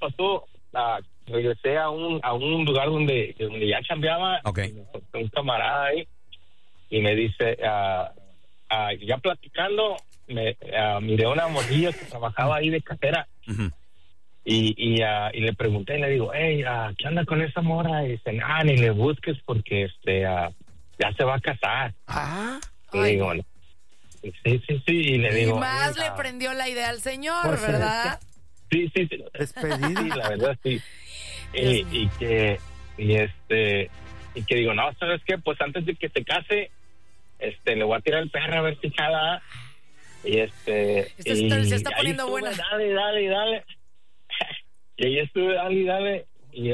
pasó, regresé a un lugar donde ya chambeaba, con un camarada ahí, y me dice, ya platicando, miré a una morrilla que trabajaba ahí de cajera. Y le pregunté, le digo, hey, ¿qué onda con esa morra? Y dice, ni le busques porque ya se va a casar. Y digo, sí, y le digo. Y más le prendió la idea al señor, pues, ¿verdad? Sí. Despedida. Sí, la verdad, sí. Y que digo, no, ¿sabes qué? Pues antes de que se case, le voy a tirar el perro a ver si jala. Y se está poniendo buena. Dale. Y ahí estuve, dale.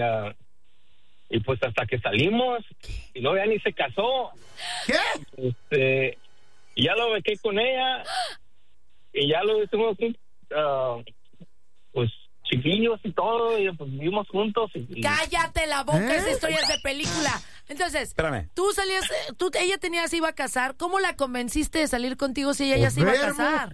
Y pues hasta que salimos, y luego ya ni se casó. ¿Qué? Y ya lo bequé con ella, y ya lo hicimos, pues, chiquillos y todo, y pues vivimos juntos. ¡Cállate la boca! Esa historia es de película. Entonces, espérame. Tú salías, ella se iba a casar. ¿Cómo la convenciste de salir contigo si ella ya se iba a casar?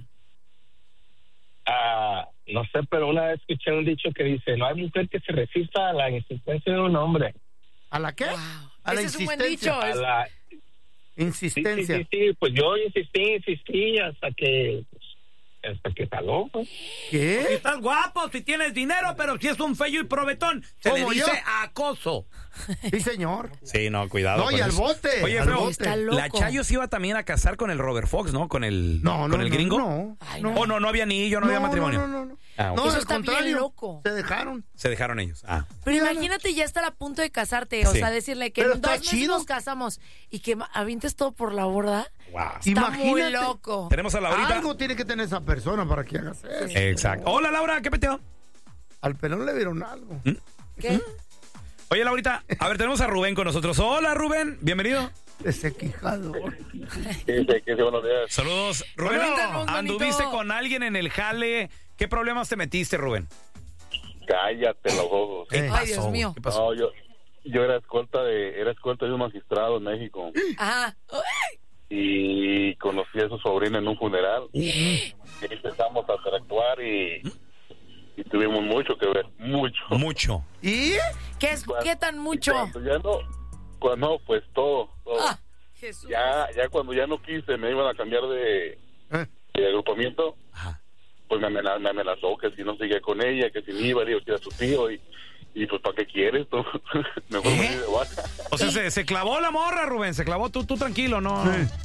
No sé, pero una vez escuché un dicho que dice, no hay mujer que se resista a la insistencia de un hombre. ¿A la qué? Wow. A la Ese es un buen dicho. A la insistencia. Sí, pues yo insistí hasta que jaló. ¿Qué? Si estás guapo, si tienes dinero, pero si es un feo y probetón, se le dice acoso. Sí, señor. Sí, no, cuidado. No, y al bote. Oye, al pero bote. Está loco. la Chayo se iba también a casar con el Robert Fox, ¿no? Con el gringo. No. Ay, no. Oh, no había anillo, no había matrimonio. No. Okay. Eso al está contrario, bien loco. Se dejaron. Se dejaron ellos. Pero imagínate ya estar a punto de casarte, o Sí. sea, decirle que Pero en 2 está meses chido. nos casamos y que avientes todo por la borda. Wow. Está Imagínate. muy loco. Tenemos a Laurita. Algo tiene que tener esa persona para que hagas eso. Exacto. Hola, Laura, ¿qué peteo? Al pelón le vieron algo. ¿Qué? Oye, Laurita, a ver, tenemos a Rubén con nosotros. Hola, Rubén, bienvenido. Ese quijador. Sí, buenos días. Saludos. Rubén, Cuéntanos, ¿anduviste manito. con alguien en el jale? ¿Qué problemas te metiste, Rubén? Cállate los ojos. ¿Qué Ay, pasó, Dios güey? mío. ¿Qué pasó? No, yo era escolta de un magistrado en México. Ajá. Y conocí a su sobrina en un funeral. Y empezamos a interactuar y tuvimos mucho que ver, mucho. ¿Y? ¿Qué tan mucho? Cuando pues todo. Ah, Jesús. Ya cuando ya no quise, me iban a cambiar de agrupamiento. Ajá. Pues me amenazó que si no seguía con ella, que si me iba, digo que era su tío y pues ¿para qué quieres? Tú? Mejor me di de baja. O sea, se clavó la morra, Rubén, se clavó tú tranquilo, ¿no?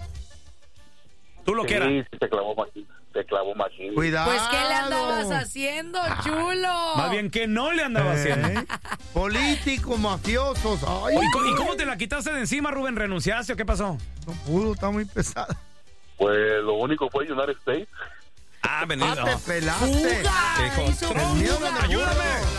Tú lo que era. Sí, se clavó machín. Cuidado. Pues, ¿qué le andabas haciendo, chulo? Más bien que no le andaba haciendo. Políticos, mafiosos. Ay, ¿Y cómo te la quitaste de encima, Rubén? ¿Renunciaste o qué pasó? no pudo, está muy pesada. Pues lo único fue United States. Venido. Te pelaste. ¡Fuga! Hijo, Hizo Trump, El miedo fuga. de la ayúdame.